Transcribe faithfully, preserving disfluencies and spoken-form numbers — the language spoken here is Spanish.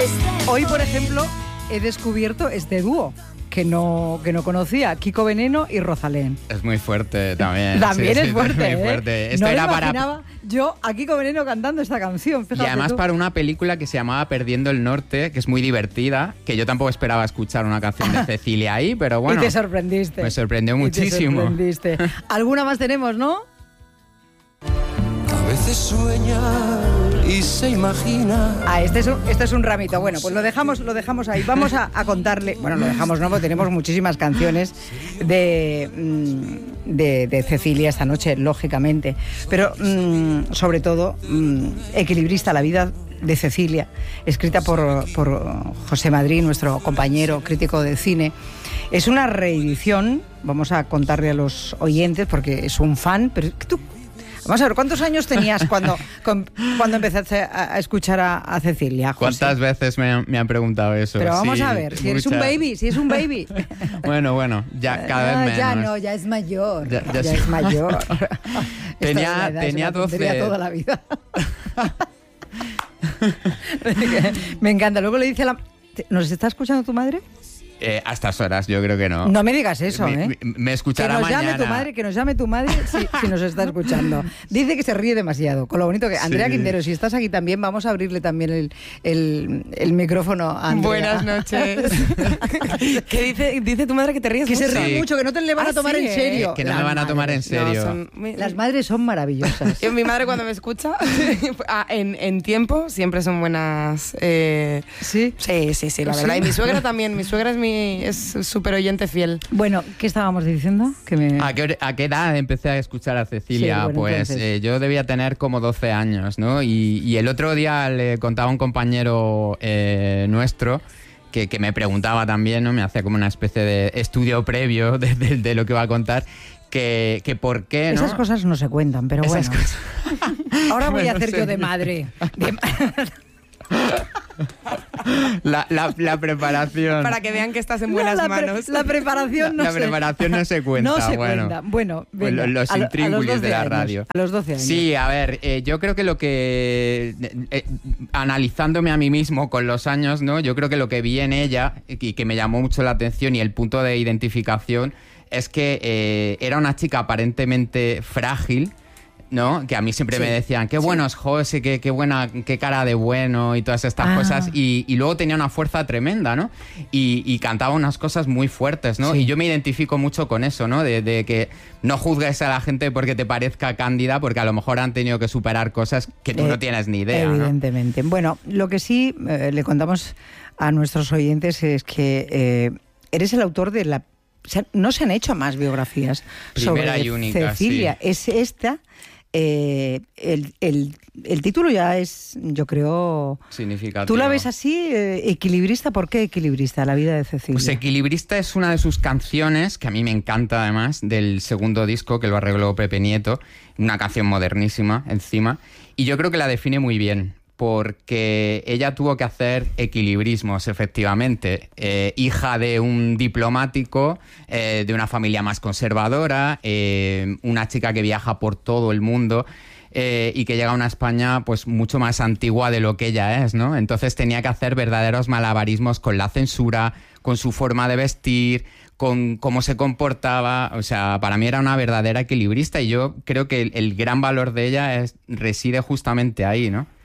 Hoy, por ejemplo, he descubierto este dúo que no, que no conocía, Kiko Veneno y Rosalén. Es muy fuerte también. También sí, es sí, fuerte, es muy ¿eh? fuerte. Esto no era me para... imaginaba yo a Kiko Veneno cantando esta canción, fíjate Y además tú. para una película que se llamaba Perdiendo el Norte, que es muy divertida, que yo tampoco esperaba escuchar una canción de Cecilia ahí, pero bueno. Y te sorprendiste. Me sorprendió Y muchísimo. Te sorprendiste. ¿Alguna más tenemos, no? A veces sueña y se imagina. Ah, este es un, este es un ramito. Bueno, pues lo dejamos, lo dejamos ahí. Vamos a, a contarle. Bueno, lo dejamos, no, porque tenemos muchísimas canciones de, de, de Cecilia esta noche, lógicamente. Pero mmm, sobre todo, mmm, Equilibrista, la vida de Cecilia, escrita por, por José Madrid, nuestro compañero crítico de cine. Es una reedición, vamos a contarle a los oyentes, porque es un fan, pero tú... Vamos a ver, ¿cuántos años tenías cuando, con, cuando empezaste a, a escuchar a, a Cecilia, José? ¿Cuántas veces me, me han preguntado eso? Pero vamos sí, a ver, si eres muchas. un baby, si es un baby. Bueno, bueno, ya cada vez Ah, menos. ya no, ya es mayor, ya, Ya- ya es sí. mayor. Tenía- Esta es la edad, tenía es una tontería doce. toda la vida. Me encanta. Luego le dice a la... ¿Nos está escuchando tu madre? Eh, a estas horas yo creo que no. No me digas eso, me, ¿eh? Me, me Que escuchará nos llame mañana. tu madre, que nos llame tu madre si, si nos está escuchando. Dice que se ríe demasiado, con lo bonito que... Andrea Sí. Quintero, si estás aquí también, vamos a abrirle también el, el, el micrófono a Andrea. Buenas noches. ¿Qué dice, dice tu madre que te ríes Que mucho? se ríe Sí. mucho, que no te le van Ah, a tomar sí, en ¿eh? serio. Que no Las me van a tomar en madres. serio. No, son muy- Las madres son maravillosas. Yo, mi madre cuando me escucha ah, en, en tiempo siempre son buenas. eh, ¿Sí? Sí, sí, sí, la ¿Sí? verdad. Y mi suegra también. Mi suegra es mi es súper oyente fiel. Bueno, ¿qué estábamos diciendo? Que me... ¿A qué, ¿A qué edad empecé a escuchar a Cecilia? Sí, bueno, pues entonces. eh, yo debía tener como doce años, ¿no? Y, y el otro día le contaba a un compañero eh, nuestro que, que me preguntaba también, ¿no? Me hacía como una especie de estudio previo de, de- de lo que iba a contar, que, que por qué, ¿no? Esas cosas no se cuentan, pero Esas bueno. cosas. Ahora voy a Bueno, hacer sí. yo de madre. De ma- La, la, la preparación. Para que vean que estás en No, buenas la, pre- manos. la preparación no La se... preparación no se cuenta, No se bueno. cuenta. Bueno, Pues venga, lo- los a lo- a intríngulis doce de la años, radio. A los doce años. Sí, a ver, eh, yo creo que lo que, eh, eh, analizándome a mí mismo con los años, ¿no? Yo creo que lo que vi en ella y que me llamó mucho la atención y el punto de identificación es que eh, era una chica aparentemente frágil, ¿no? Que a mí siempre Sí, me decían, qué sí. bueno es José, qué, qué buena, qué cara de bueno y todas estas Ah. cosas. Y, y luego tenía una fuerza tremenda, ¿no? Y, y cantaba unas cosas muy fuertes, ¿no? Sí. Y yo me identifico mucho con eso, ¿no? De, de que no juzgues a la gente porque te parezca cándida, porque a lo mejor han tenido que superar cosas que tú Eh, no tienes ni idea, ¿no? Evidentemente. Bueno, lo que sí eh, le contamos a nuestros oyentes es que eh, eres el autor de la... O sea, no se han hecho más biografías Primera sobre y única, Cecilia. sí. Es esta... eh, el, el, el título ya es, yo creo... Significativo. ¿Tú la ves así? eh, ¿Equilibrista? ¿Por qué equilibrista? La vida de Cecilia. Pues Equilibrista es una de sus canciones, que a mí me encanta además, del segundo disco que lo arregló Pepe Nieto, una canción modernísima encima, y yo creo que la define muy bien, porque ella tuvo que hacer equilibrismos, efectivamente. Eh, hija de un diplomático, eh, de una familia más conservadora, eh, una chica que viaja por todo el mundo, eh, y que llega a una España pues mucho más antigua de lo que ella es, ¿no? Entonces tenía que hacer verdaderos malabarismos con la censura, con su forma de vestir, con cómo se comportaba. O sea, para mí era una verdadera equilibrista y yo creo que el, el gran valor de ella es, reside justamente ahí, ¿no?